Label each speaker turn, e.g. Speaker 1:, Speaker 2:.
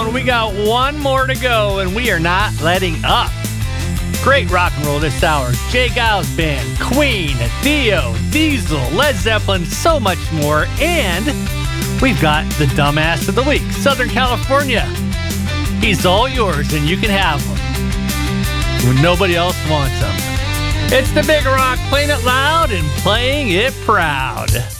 Speaker 1: down. We got one more to go, and we are not letting up. Great rock and roll this hour. Jay Giles Band, Queen, Dio, Diesel, Led Zeppelin, so much more. And we've got the dumbass of the week, Southern California. He's all yours, and you can have him when nobody else wants him. It's the Big Rock, playing it loud and playing it proud.